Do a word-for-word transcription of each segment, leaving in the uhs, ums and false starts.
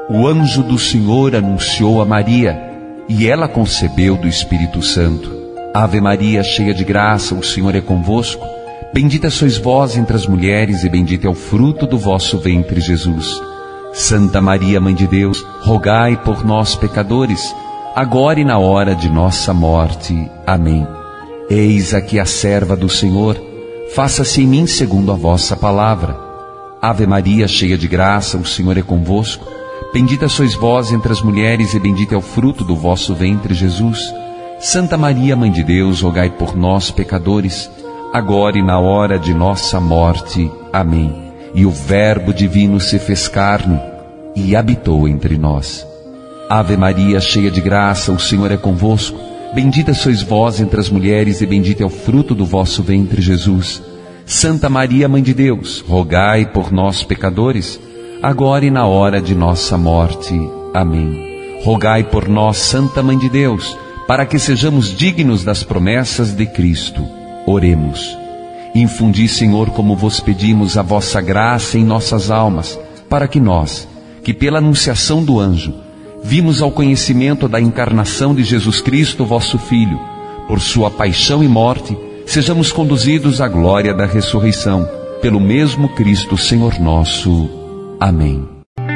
O anjo do Senhor anunciou a Maria, e ela concebeu do Espírito Santo. Ave Maria, cheia de graça, o Senhor é convosco. Bendita sois vós entre as mulheres, e bendito é o fruto do vosso ventre, Jesus. Santa Maria, Mãe de Deus, rogai por nós, pecadores, agora e na hora de nossa morte. Amém. Eis aqui a serva do Senhor, faça-se em mim segundo a vossa palavra. Ave Maria, cheia de graça, o Senhor é convosco. Bendita sois vós entre as mulheres, e bendito é o fruto do vosso ventre, Jesus. Santa Maria, Mãe de Deus, rogai por nós, pecadores, agora e na hora de nossa morte. Amém. E o Verbo divino se fez carne e habitou entre nós. Ave Maria, cheia de graça, o Senhor é convosco. Bendita sois vós entre as mulheres, e bendito é o fruto do vosso ventre, Jesus. Santa Maria, Mãe de Deus, rogai por nós, pecadores, agora e na hora de nossa morte. Amém. Rogai por nós, Santa Mãe de Deus, para que sejamos dignos das promessas de Cristo. Oremos. Infundi, Senhor, como vos pedimos, a vossa graça em nossas almas, para que nós, que pela anunciação do anjo, vimos ao conhecimento da encarnação de Jesus Cristo, vosso Filho, por sua paixão e morte, sejamos conduzidos à glória da ressurreição, pelo mesmo Cristo, Senhor nosso. Amém.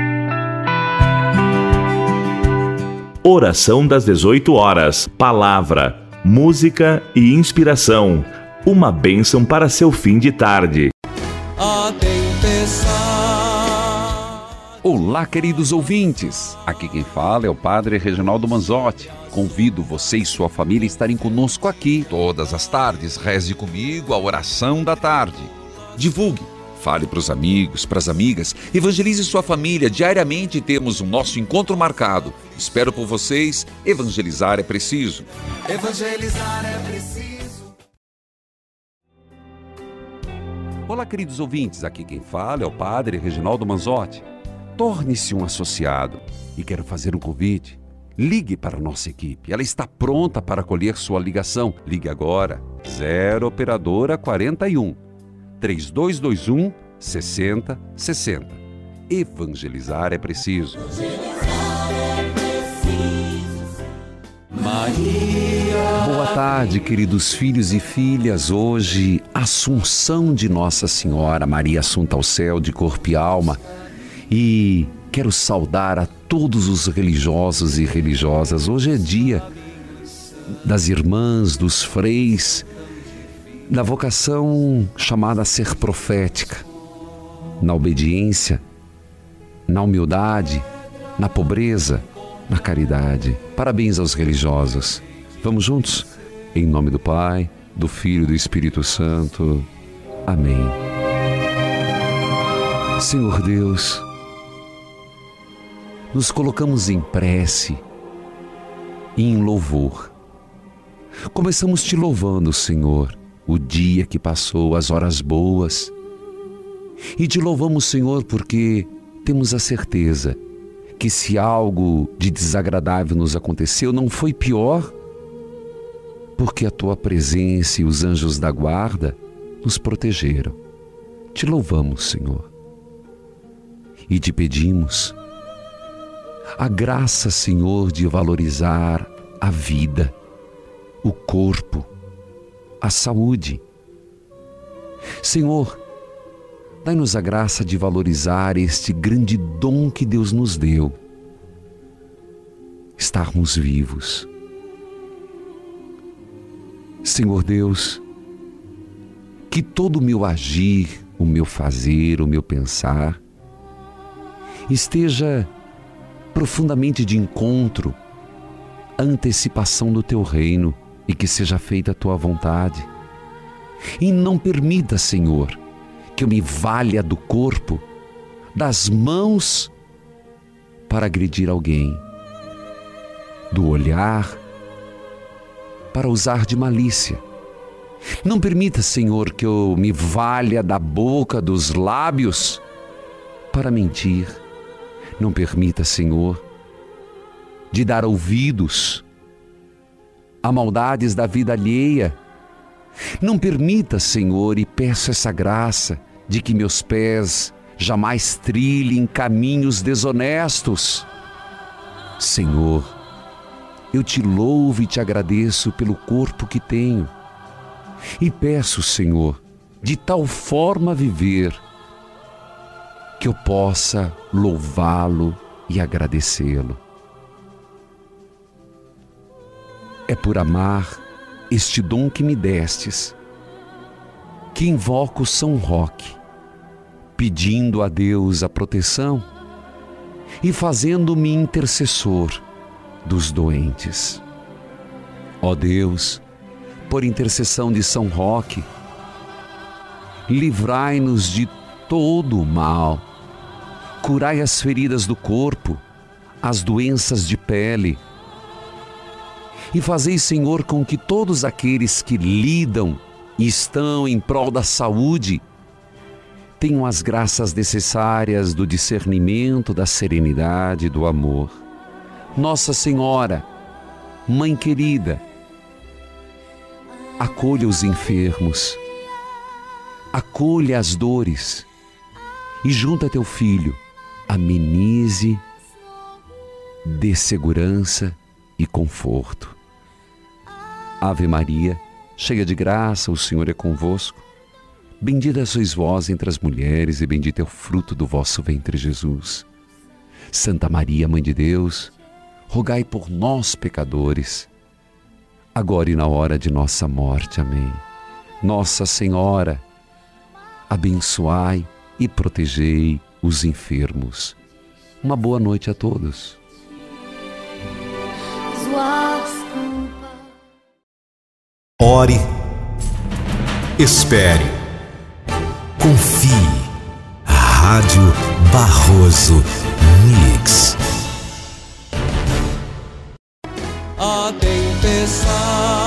Oração das dezoito horas. Palavra, música e inspiração. Uma bênção para seu fim de tarde. A tempestade. Olá, queridos ouvintes. Aqui quem fala é o Padre Reginaldo Manzotti. Convido você e sua família a estarem conosco aqui todas as tardes. Reze comigo a oração da tarde. Divulgue, fale para os amigos, para as amigas, evangelize sua família. Diariamente temos o nosso encontro marcado. Espero por vocês. Evangelizar é preciso. Evangelizar é preciso. Olá, queridos ouvintes. Aqui quem fala é o Padre Reginaldo Manzotti. Torne-se um associado e quero fazer um convite. Ligue para a nossa equipe. Ela está pronta para acolher sua ligação. Ligue agora. zero Operadora quarenta e um, três dois dois um, seis zero seis zero. Evangelizar é preciso. Evangelizar é preciso. Maria. Boa tarde, queridos filhos e filhas. Hoje, Assunção de Nossa Senhora, Maria Assunta ao céu de corpo e alma. E quero saudar a todos os religiosos e religiosas. Hoje é dia das irmãs, dos freis, da vocação chamada a ser profética, na obediência, na humildade, na pobreza, na caridade. Parabéns aos religiosos. Vamos juntos? Em nome do Pai, do Filho e do Espírito Santo. Amém. Senhor Deus, nos colocamos em prece e em louvor. Começamos te louvando, Senhor, o dia que passou, as horas boas. E te louvamos, Senhor, porque temos a certeza que se algo de desagradável nos aconteceu, não foi pior, porque a Tua presença e os anjos da guarda nos protegeram. Te louvamos, Senhor, e te pedimos a graça, Senhor, de valorizar a vida, o corpo, a saúde. Senhor, dai-nos a graça de valorizar este grande dom que Deus nos deu, estarmos vivos. Senhor Deus, que todo o meu agir, o meu fazer, o meu pensar, esteja profundamente de encontro à antecipação do Teu reino e que seja feita a Tua vontade. E não permita, Senhor, que eu me valha do corpo, das mãos, para agredir alguém, do olhar, para usar de malícia. Não permita, Senhor, que eu me valha da boca, dos lábios, para mentir. Não permita, Senhor, de dar ouvidos a maldades da vida alheia. Não permita, Senhor, e peço essa graça de que meus pés jamais trilhem caminhos desonestos. Senhor, eu te louvo e te agradeço pelo corpo que tenho e peço, Senhor, de tal forma viver que eu possa louvá-lo e agradecê-lo. É por amar este dom que me destes que invoco São Roque, pedindo a Deus a proteção e fazendo-me intercessor dos doentes. Ó Deus, por intercessão de São Roque, livrai-nos de todo o mal, curai as feridas do corpo, as doenças de pele, e fazei, Senhor, com que todos aqueles que lidam e estão em prol da saúde tenham as graças necessárias do discernimento, da serenidade e do amor. Nossa Senhora, Mãe querida, acolha os enfermos, acolha as dores e junto a teu Filho amenize, dê segurança e conforto. Ave Maria, cheia de graça, o Senhor é convosco. Bendita sois vós entre as mulheres e bendito é o fruto do vosso ventre, Jesus. Santa Maria, Mãe de Deus, rogai por nós, pecadores, agora e na hora de nossa morte. Amém. Nossa Senhora, abençoai e protegei os enfermos. Uma boa noite a todos. Ore, espere, confie. Rádio Barroso Mix. A tempestade.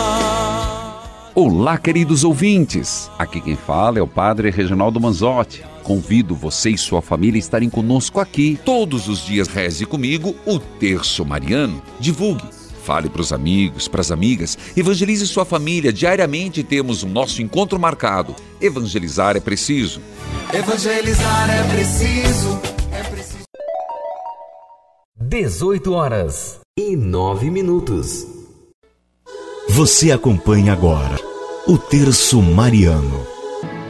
Olá, queridos ouvintes. Aqui quem fala é o Padre Reginaldo Manzotti. Convido você e sua família a estarem conosco aqui. Todos os dias reze comigo o Terço Mariano. Divulgue. Fale para os amigos, para as amigas, evangelize sua família. Diariamente temos o nosso encontro marcado. Evangelizar é preciso. Evangelizar é preciso. É preciso. dezoito horas e nove minutos. Você acompanha agora o Terço Mariano.